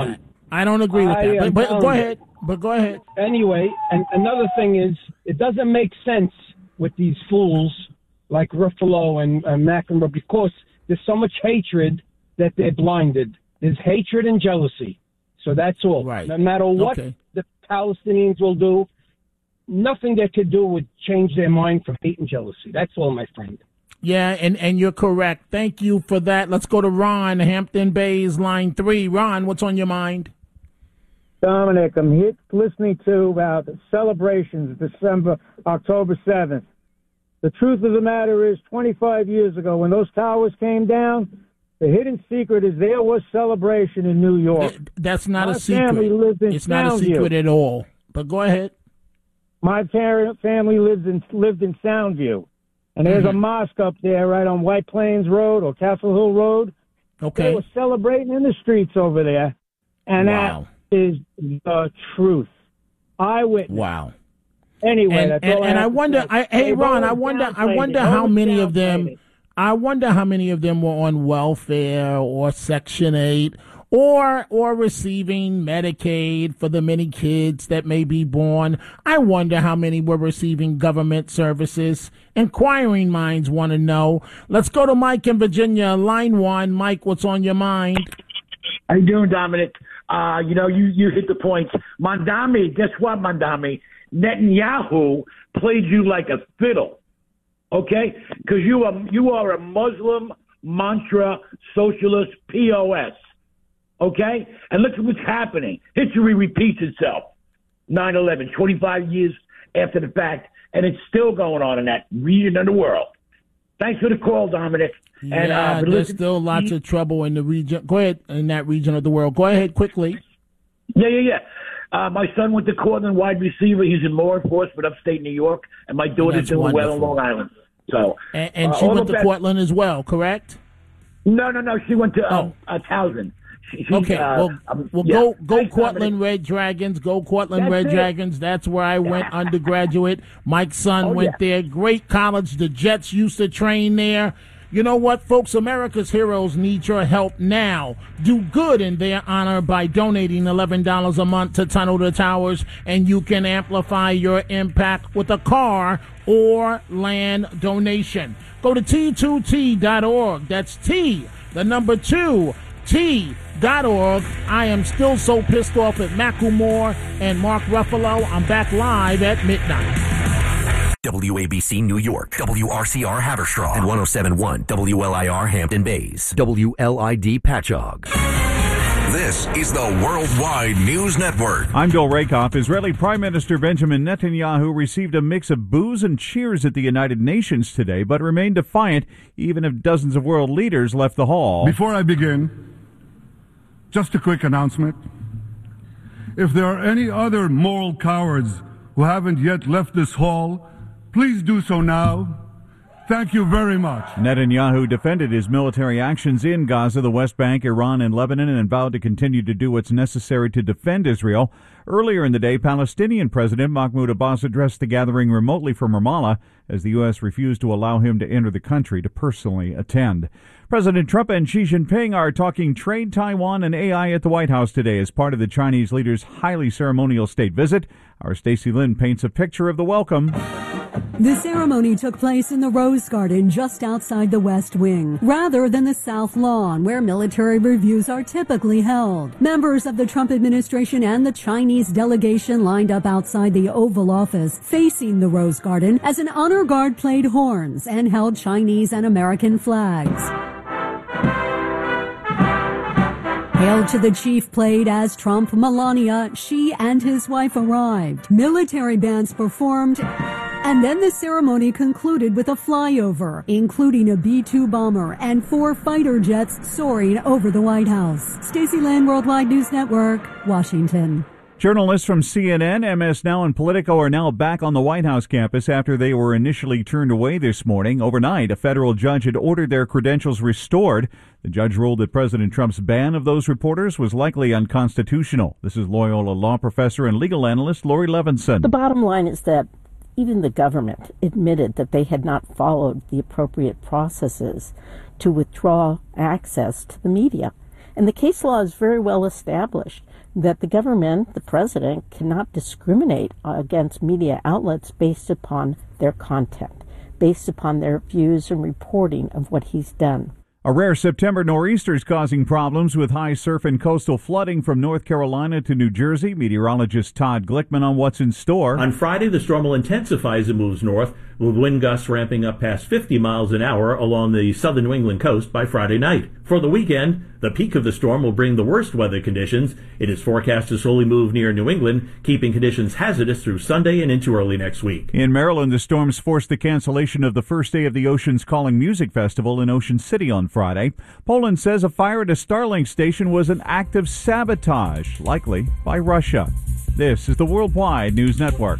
that. I don't agree with that. But go ahead. But go ahead. Anyway, and another thing is, it doesn't make sense with these fools like Ruffalo and McEnroe because there's so much hatred that they're blinded. There's hatred and jealousy. So that's all. Right. No matter what the Palestinians will do, nothing they could do would change their mind from hate and jealousy. That's all, my friend. Yeah, and you're correct. Thank you for that. Let's go to Ron, Hampton Bays, line 3. Ron, what's on your mind? Dominic, I'm listening to about celebrations October 7th. The truth of the matter is 25 years ago when those towers came down, the hidden secret is there was celebration in New York. That's not a secret. It's not a secret at all. But go ahead. My family lived in Soundview. And there's a mosque up there right on White Plains Road or Castle Hill Road. Okay. They were celebrating in the streets over there. And that is the truth. Eyewitness. Wow. Anyway, and I wonder, Ron, I wonder how many of them, were on welfare or Section 8 or receiving Medicaid for the many kids that may be born. I wonder how many were receiving government services. Inquiring minds want to know. Let's go to Mike in Virginia, line 1. Mike, what's on your mind? How you doing, Dominic? You hit the points. Mandami, guess what, Mandami? Netanyahu played you like a fiddle, okay? Because you are a Muslim mantra socialist POS, okay? And look at what's happening. History repeats itself. 9/11, 25 years after the fact, and it's still going on in that region of the world. Thanks for the call, Dominic. Yeah, and, there's still lots of trouble in the region. Go ahead, in that region of the world. Go ahead quickly. Yeah. My son went to Cortland, wide receiver. He's in law enforcement upstate New York, and my daughter's doing well in Long Island. So, and she went to Cortland as well, correct? No. She went to Towson. Okay, go Cortland Red Dragons. Go Cortland Red Dragons. That's where I went undergraduate. Mike's son went there. Great college. The Jets used to train there. You know what, folks? America's heroes need your help now. Do good in their honor by donating $11 a month to Tunnel to Towers, and you can amplify your impact with a car or land donation. Go to T2T.org. That's T, the number 2, T.org. I am still so pissed off at Macklemore and Mark Ruffalo. I'm back live at midnight. WABC New York, WRCR Haverstraw, and 107.1 WLIR Hampton Bays, WLID Patchogue. This is the Worldwide News Network. I'm Bill Rakoff. Israeli Prime Minister Benjamin Netanyahu received a mix of boos and cheers at the United Nations today, but remained defiant even if dozens of world leaders left the hall. Before I begin, just a quick announcement. If there are any other moral cowards who haven't yet left this hall, please do so now. Thank you very much. Netanyahu defended his military actions in Gaza, the West Bank, Iran, and Lebanon, and vowed to continue to do what's necessary to defend Israel. Earlier in the day, Palestinian President Mahmoud Abbas addressed the gathering remotely from Ramallah as the U.S. refused to allow him to enter the country to personally attend. President Trump and Xi Jinping are talking trade, Taiwan, and AI at the White House today as part of the Chinese leader's highly ceremonial state visit. Our Stacey Lynn paints a picture of the welcome. The ceremony took place in the Rose Garden just outside the West Wing, rather than the South Lawn, where military reviews are typically held. Members of the Trump administration and the Chinese delegation lined up outside the Oval Office, facing the Rose Garden, as an honor guard played horns and held Chinese and American flags. Hail to the Chief played as Trump, Melania, Xi, and his wife arrived. Military bands performed, and then the ceremony concluded with a flyover, including a B-2 bomber and 4 fighter jets soaring over the White House. Stacey Lynn, Worldwide News Network, Washington. Journalists from CNN, MS Now, and Politico are now back on the White House campus after they were initially turned away this morning. Overnight, a federal judge had ordered their credentials restored. The judge ruled that President Trump's ban of those reporters was likely unconstitutional. This is Loyola law professor and legal analyst Lori Levinson. The bottom line is that even the government admitted that they had not followed the appropriate processes to withdraw access to the media. And the case law is very well established that the government, the president, cannot discriminate against media outlets based upon their content, based upon their views and reporting of what he's done. A rare September nor'easter is causing problems with high surf and coastal flooding from North Carolina to New Jersey. Meteorologist Todd Glickman on what's in store. On Friday, the storm will intensify as it moves north, with wind gusts ramping up past 50 miles an hour along the southern New England coast by Friday night. For the weekend, the peak of the storm will bring the worst weather conditions. It is forecast to slowly move near New England, keeping conditions hazardous through Sunday and into early next week. In Maryland, the storms forced the cancellation of the first day of the Ocean's Calling Music Festival in Ocean City on Friday. Poland says a fire at a Starlink station was an act of sabotage, likely by Russia. This is the Worldwide News Network.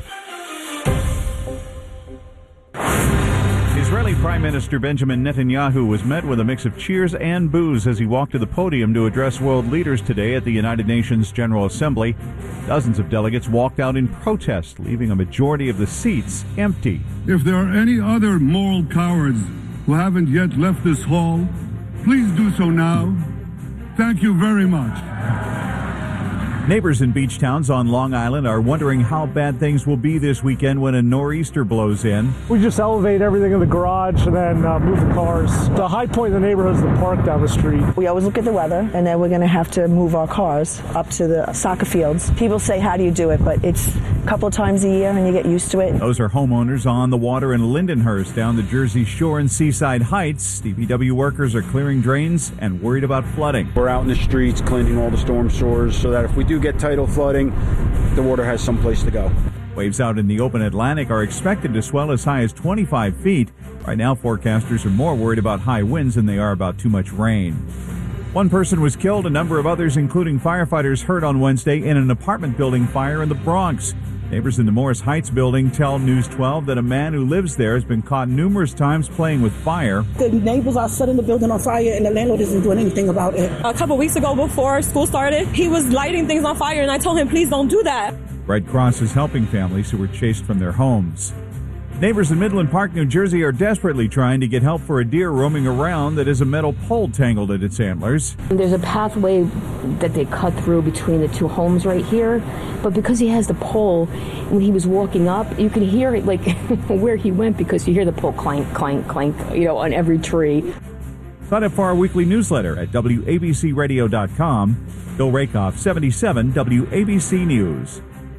Israeli Prime Minister Benjamin Netanyahu was met with a mix of cheers and boos as he walked to the podium to address world leaders today at the United Nations General Assembly. Dozens of delegates walked out in protest, leaving a majority of the seats empty. If there are any other moral cowards who haven't yet left this hall, please do so now. Thank you very much. Neighbors in beach towns on Long Island are wondering how bad things will be this weekend when a nor'easter blows in. We just elevate everything in the garage and then move the cars. The high point in the neighborhood is the park down the street. We always look at the weather, and then we're going to have to move our cars up to the soccer fields. People say, how do you do it? But it's a couple of times a year, and you get used to it. Those are homeowners on the water in Lindenhurst down the Jersey Shore and Seaside Heights. DPW workers are clearing drains and worried about flooding. We're out in the streets cleaning all the storm sewers so that if we do get tidal flooding, the water has some place to go. Waves out in the open Atlantic are expected to swell as high as 25 feet. Right now, forecasters are more worried about high winds than they are about too much rain. One person was killed, a number of others, including firefighters, hurt on Wednesday in an apartment building fire in the Bronx. Neighbors in the Morris Heights building tell News 12 that a man who lives there has been caught numerous times playing with fire. The neighbors are setting the building on fire and the landlord isn't doing anything about it. A couple weeks ago before school started, he was lighting things on fire and I told him, please don't do that. Red Cross is helping families who were chased from their homes. Neighbors in Midland Park, New Jersey are desperately trying to get help for a deer roaming around that has a metal pole tangled at its antlers. There's a pathway that they cut through between the two homes right here, but because he has the pole, when he was walking up, you can hear it like where he went because you hear the pole clank, clank, clank, on every tree. Sign up for our weekly newsletter at WABCRadio.com. Bill Rakoff, 77 WABC News.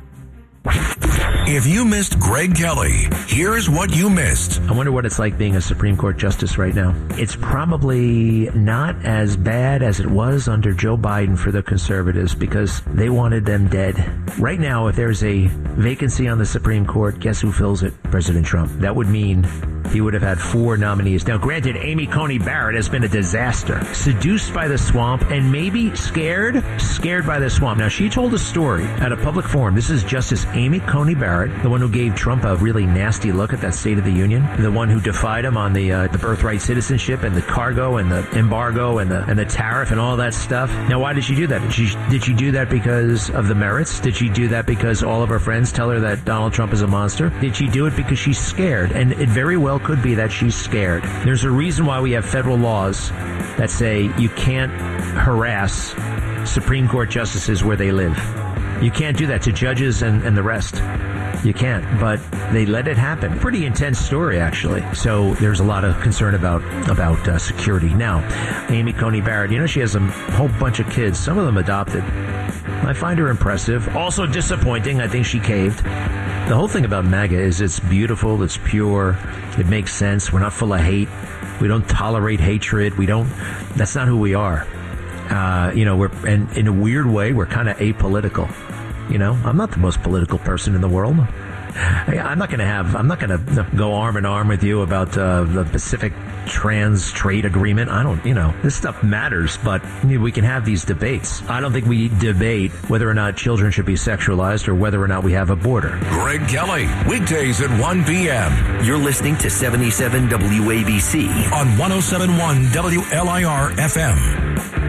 If you missed Greg Kelly, here's what you missed. I wonder what it's like being a Supreme Court justice right now. It's probably not as bad as it was under Joe Biden for the conservatives because they wanted them dead. Right now, if there's a vacancy on the Supreme Court, guess who fills it? President Trump. That would mean he would have had 4 nominees. Now, granted, Amy Coney Barrett has been a disaster. Seduced by the swamp and maybe scared by the swamp. Now, she told a story at a public forum. This is Justice Amy Coney Barrett, the one who gave Trump a really nasty look at that State of the Union, the one who defied him on the birthright citizenship and the cargo and the embargo and the tariff and all that stuff. Now, why did she do that? Did she do that because of the merits? Did she do that because all of her friends tell her that Donald Trump is a monster? Did she do it because she's scared? And it very well could be that she's scared. There's a reason why we have federal laws that say you can't harass Supreme Court justices where they live. You can't do that to judges and the rest. You can't, but they let it happen. Pretty intense story, actually. So there's a lot of concern about security. Now, Amy Coney Barrett, she has a whole bunch of kids, some of them adopted. I find her impressive. Also disappointing. I think she caved. The whole thing about MAGA is it's beautiful, it's pure, it makes sense. We're not full of hate. We don't tolerate hatred. That's not who we are. And in a weird way, we're kind of apolitical. I'm not the most political person in the world. I'm not going to go arm in arm with you about the Pacific Trans Trade Agreement. This stuff matters, but we can have these debates. I don't think we debate whether or not children should be sexualized or whether or not we have a border. Greg Kelly, weekdays at 1 p.m. You're listening to 77 WABC on 107.1 WLIR FM.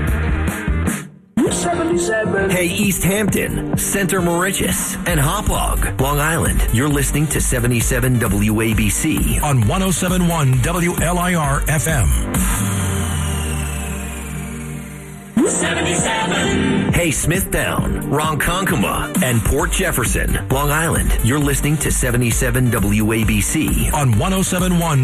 77. Hey, East Hampton, Center Moriches, and Hauppauge, Long Island. You're listening to 77 WABC on 107.1 WLIR FM. 77. Hey, Smithtown, Ronkonkoma, and Port Jefferson, Long Island. You're listening to 77 WABC on 107.1